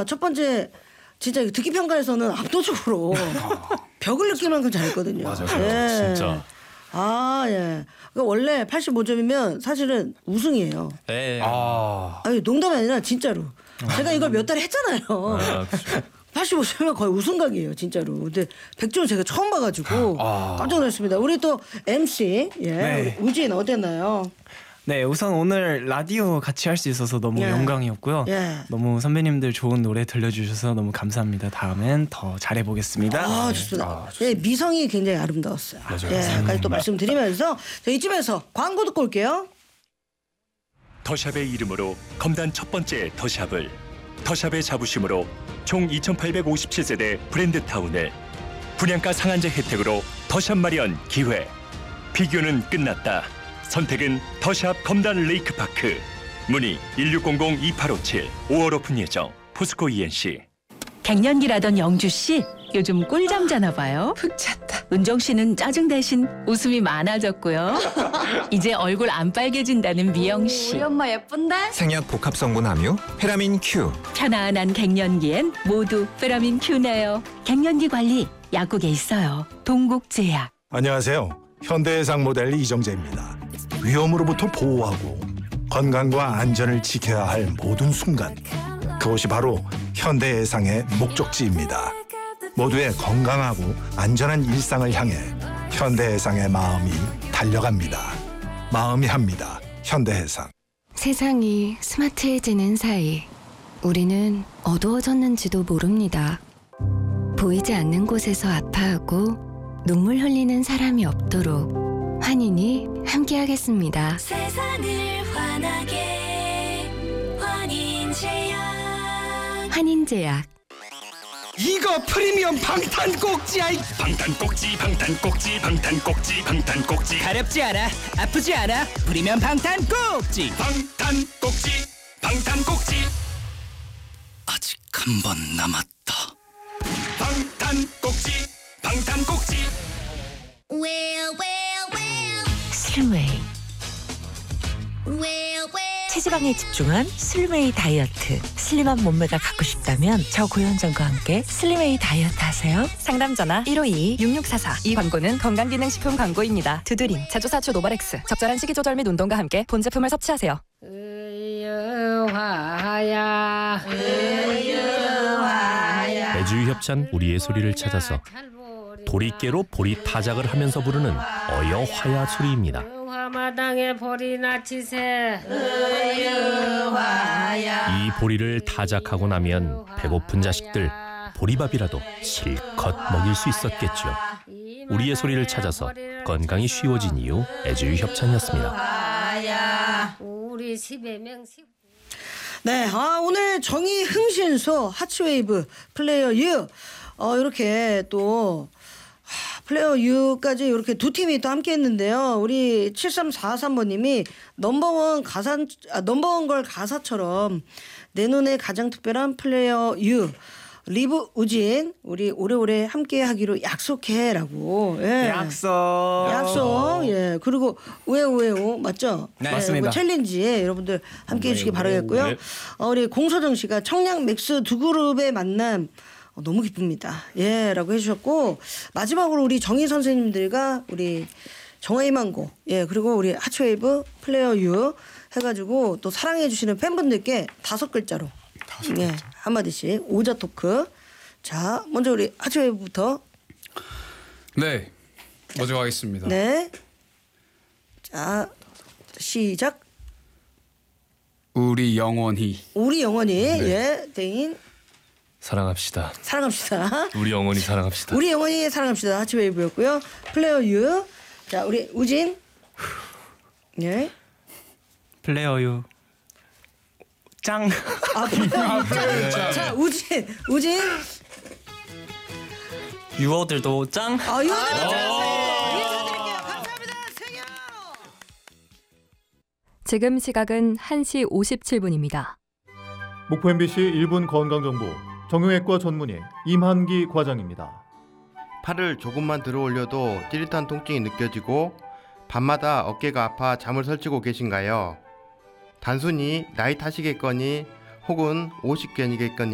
첫 번째 진짜 듣기 평가에서는 압도적으로 벽을 느낄 만큼 잘했거든요. 맞아요. 예. 진짜. 아, 예. 그러니까 원래 85점이면 사실은 우승이에요. 예. 아니, 농담이 아니라 진짜로. 제가 이걸 몇 달 했잖아요. 아, 그렇죠. 85점이면 거의 우승각이에요, 진짜로. 근데 100점 제가 처음 봐가지고 깜짝 놀랐습니다. 우리 또 MC, 예. 네. 우리 우진 어땠나요? 네, 우선 오늘 라디오 같이 할 수 있어서 너무 예. 영광이었고요. 예. 너무 선배님들 좋은 노래 들려주셔서 너무 감사합니다. 다음엔 더 잘해보겠습니다. 아, 좋습니다. 예, 미성이 굉장히 아름다웠어요. 맞아요. 예, 아까 또 말씀드리면서 저 이쯤에서 광고 듣고 올게요. 더샵의 이름으로 검단 첫 번째 더샵을, 더샵의 자부심으로 총 2,857세대 브랜드타운을, 분양가 상한제 혜택으로 더샵 마련 기회. 비교는 끝났다. 선택은 더샵 검단 레이크파크. 문의 1600-2857. 5월 오픈 예정. 포스코 ENC. 갱년기라던 영주 씨 요즘 꿀잠 자나 봐요. 푹 잤다. 은정 씨는 짜증 대신 웃음이 많아졌고요. 이제 얼굴 안 빨개진다는 미영 씨. 우리 엄마 예쁜데? 생약 복합성분 함유 페라민 Q. 편안한 갱년기엔 모두 페라민 Q네요. 갱년기 관리 약국에 있어요. 동국제약. 안녕하세요. 현대해상 모델 이정재입니다. 위험으로부터 보호하고 건강과 안전을 지켜야 할 모든 순간, 그것이 바로 현대해상의 목적지입니다. 모두의 건강하고 안전한 일상을 향해 현대해상의 마음이 달려갑니다. 마음이 합니다. 현대해상. 세상이 스마트해지는 사이 우리는 어두워졌는지도 모릅니다. 보이지 않는 곳에서 아파하고 눈물 흘리는 사람이 없도록 환인이 함께하겠습니다. 세상을 환하게 환인제약. 환인제약. 이거 프리미엄 방탄 꼭지야. 방탄꼭지, 방탄꼭지, 방탄꼭지, 방탄꼭지. 가렵지 않아, 아프지 않아. 프리미엄 방탄 꼭지. 방탄꼭지, 방탄꼭지. 아직 한 번 남았다. 방탄꼭지, 방탄꼭지. 슬메이. 체지방에 집중한 슬메이 다이어트. 슬림한 몸매가 갖고 싶다면 저고현정과 함께 슬메이 다이어트 하세요. 상담 전화 1522-6644. 이 광고는 건강기능식품 광고입니다. 두드림, 제조사초 노바렉스. 적절한 식이조절 및 운동과 함께 본 제품을 섭취하세요. 애주협찬 우리의 소리를 찾아서 도리깨로 보리 타작을 하면서 부르는 어여화야 소리입니다. 마당에 보리 나치세. 이 보리를 타작하고 나면 배고픈 자식들 보리밥이라도 실컷 먹일 수 있었겠죠. 우리의 소리를 찾아서 건강이 쉬워진 이유 애주협찬이었습니다. 우리 10여 명씩. 네, 오늘 정의 흥신소 하츠웨이브 플레이어 U 이렇게 또 플레이어 U까지 이렇게 두 팀이 또 함께 했는데요. 우리 7343번님이 넘버원 걸 가사처럼 내 눈에 가장 특별한 플레이어 U 리브 우진 우리 오래오래 함께 하기로 약속해라고. 예. 약속. 예. 그리고 우에우에우 맞죠? 네, 예, 맞습니다. 챌린지 여러분들 함께 해주시기 바라겠고요. 네. 우리 공서정 씨가 청량 맥스 두 그룹의 만남 너무 기쁩니다. 예, 라고 해주셨고, 마지막으로 우리 정희 선생님들과 우리 정화희망고, 예, 그리고 우리 하츠웨이브 플레이어 U 해가지고 또 사랑해주시는 팬분들께 5글자로, 예, 한마디씩 오자 토크. 자, 먼저 우리 하츠웨이브부터. 네, 먼저 가겠습니다. 네. 자, 시작. 우리 영원히. 우리 영원히, 네. 예, 대인. 사랑합시다. 사랑합시다. 우리 영원히 사랑합시다. 우리 영원히 사랑합시다. 하츠웨이브였고요. 플레이어 U. 자, 우리 우진. 예. 플레이어 유. 짱. 플레이어 U. 자, 우진. 유어들도 짱. 유어들도 짱. 인사드릴게요. 감사합니다. 생요. 지금 시각은 1시 57분입니다. 목포 MBC 1분 건강정보 정형외과 전문의 임한기 과장입니다. 팔을 조금만 들어 올려도 찌릿한 통증이 느껴지고 밤마다 어깨가 아파 잠을 설치고 계신가요? 단순히 나이 탓이겠거니 혹은 오십견이겠거니